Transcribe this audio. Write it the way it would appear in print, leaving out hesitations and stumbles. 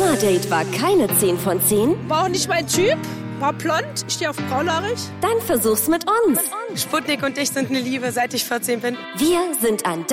Date war keine 10 von 10? War auch nicht mein Typ. War blond, ich stehe auf braunhaarig. Dann versuch's mit uns. Sputnik und ich sind eine Liebe, seit ich 14 bin. Wir sind an